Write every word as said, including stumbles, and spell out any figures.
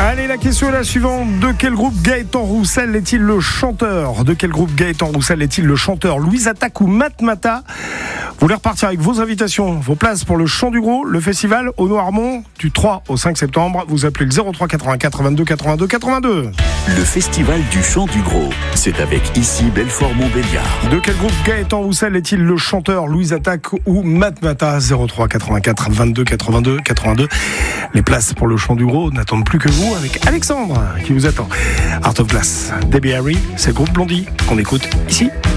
Allez, la question est la suivante. De quel groupe Gaëtan Roussel est-il le chanteur ? De quel groupe Gaëtan Roussel est-il le chanteur ? Louise Attaque ou Matmata ? Vous voulez repartir avec vos invitations, vos places pour le Chant du Gros, le festival au Noirmont du trois au cinq septembre. Vous appelez le zéro trois quatre-vingt-quatre vingt-deux quatre-vingt-deux quatre-vingt-deux. Le festival du Chant du Gros, c'est avec ici Belfort-Montbéliard. De quel groupe Gaëtan Roussel est-il le chanteur ? Louise Attaque ou Matmata ? Zéro trois quatre-vingt-quatre vingt-deux quatre-vingt-deux quatre-vingt-deux. Les places pour le Chant du Gros n'attendent plus que vous avec Alexandre qui vous attend. Art of Glass, Debbie Harry, c'est le groupe Blondie qu'on écoute ici.